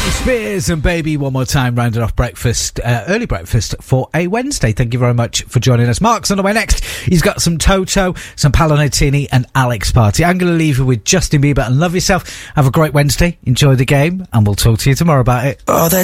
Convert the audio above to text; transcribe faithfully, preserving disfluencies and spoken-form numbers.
Britney Spears and Baby one more time, rounded off breakfast, uh, early breakfast for a Wednesday. Thank you very much for joining us. Mark's on the way next. He's got some Toto, some Paolo Nutini and Alex Party. I'm going to leave you with Justin Bieber and Love Yourself. Have a great Wednesday. Enjoy the game and we'll talk to you tomorrow about it. Oh,